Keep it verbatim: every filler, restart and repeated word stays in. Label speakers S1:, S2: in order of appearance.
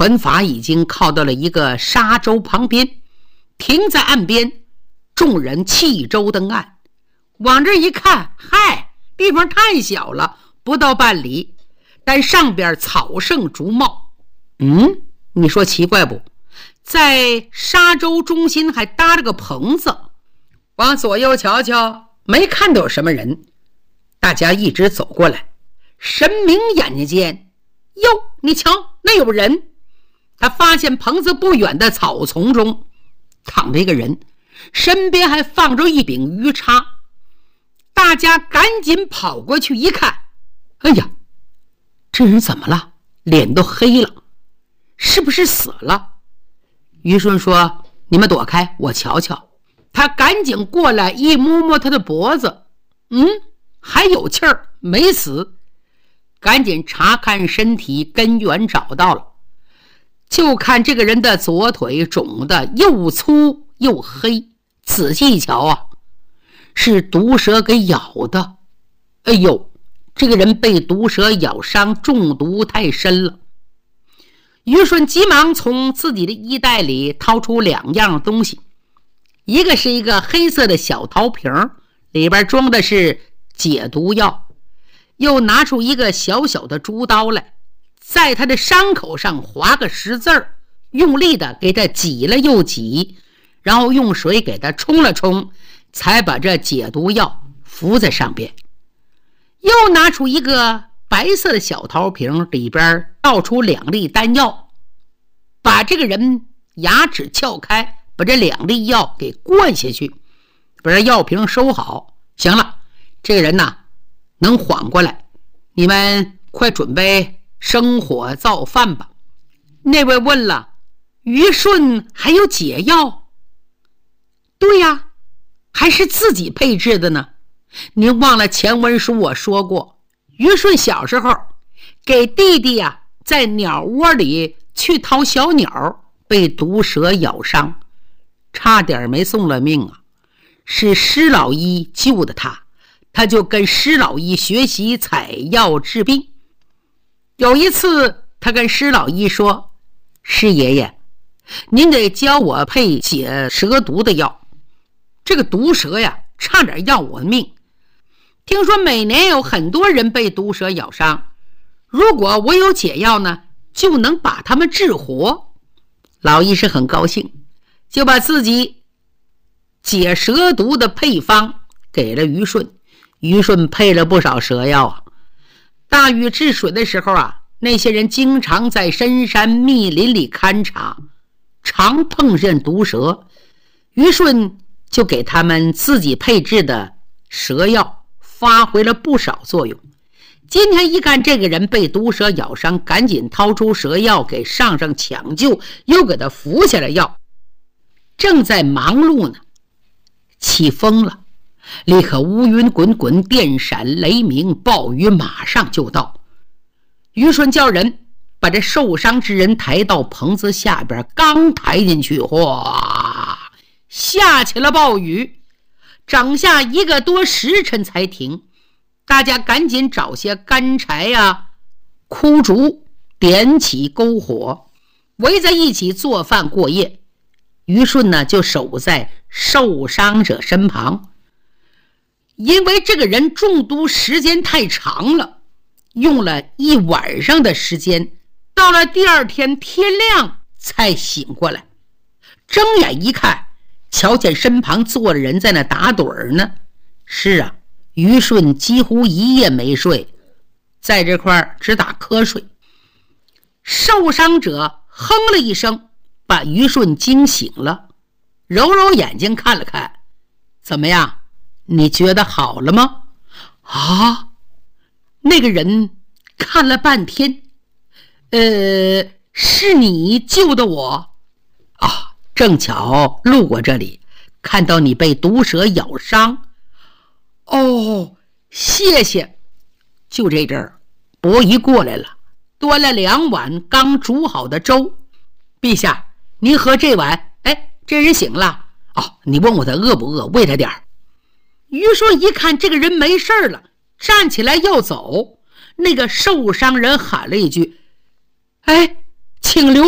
S1: 船筏已经靠到了一个沙洲旁边，停在岸边，众人弃舟登岸。往这一看，嗨，地方太小了，不到半里，但上边草盛竹茂。嗯，你说奇怪不？在沙洲中心还搭了个棚子，往左右瞧瞧，没看到有什么人。大家一直走过来，神明眼睛间，哟，你瞧，那有人。他发现棚子不远的草丛中躺着一个人，身边还放着一柄鱼叉。大家赶紧跑过去一看，哎呀，这人怎么了？脸都黑了，是不是死了？于顺说，你们躲开，我瞧瞧。他赶紧过来，一摸摸他的脖子，嗯，还有气儿，没死。赶紧查看身体，根源找到了，就看这个人的左腿肿得又粗又黑，仔细一瞧啊，是毒蛇给咬的。哎呦，这个人被毒蛇咬伤，中毒太深了。于顺急忙从自己的衣袋里掏出两样东西，一个是一个黑色的小陶瓶，里边装的是解毒药，又拿出一个小小的竹刀来，在他的伤口上划个十字儿，用力的给他挤了又挤，然后用水给他冲了冲，才把这解毒药敷在上边。又拿出一个白色的小陶瓶，里边倒出两粒丹药，把这个人牙齿撬开，把这两粒药给灌下去，把这药瓶收好。行了，这个人呐能缓过来，你们快准备生火造饭吧。那位问了，于顺还有解药？对呀，还是自己配制的呢。您忘了前文书我说过，于顺小时候给弟弟呀、啊、在鸟窝里去掏小鸟，被毒蛇咬伤，差点没送了命啊。是施老医救的他，他就跟施老医学习采药治病。有一次他跟施老医说，施爷爷，您得教我配解蛇毒的药，这个毒蛇呀差点要我命，听说每年有很多人被毒蛇咬伤，如果我有解药呢，就能把他们治活。老医师很高兴，就把自己解蛇毒的配方给了于顺。于顺配了不少蛇药啊。大禹治水的时候啊，那些人经常在深山密林里勘察，常碰见毒蛇，于顺就给他们自己配制的蛇药发挥了不少作用。今天一看这个人被毒蛇咬伤，赶紧掏出蛇药给上上抢救，又给他服下了药。正在忙碌呢，起风了，立刻乌云滚滚，电闪雷鸣，暴雨马上就到。于顺叫人把这受伤之人抬到棚子下边，刚抬进去，哗，下起了暴雨，整下一个多时辰才停。大家赶紧找些干柴呀、啊、枯竹，点起篝火，围在一起做饭过夜。于顺呢就守在受伤者身旁，因为这个人中毒时间太长了，用了一晚上的时间，到了第二天天亮才醒过来。睁眼一看，瞧见身旁坐着人在那打盹呢。是啊，于顺几乎一夜没睡，在这块只打瞌睡。受伤者哼了一声，把于顺惊醒了，揉揉眼睛看了看，怎么样，你觉得好了吗？啊，那个人看了半天，呃，是你救的我啊，正巧路过这里，看到你被毒蛇咬伤。哦，谢谢。就这阵儿，伯夷过来了，端了两碗刚煮好的粥。陛下，您喝这碗。哎，这人醒了。哦，你问我他饿不饿，喂他点儿。于顺一看这个人没事了，站起来要走。那个受伤人喊了一句：哎，请留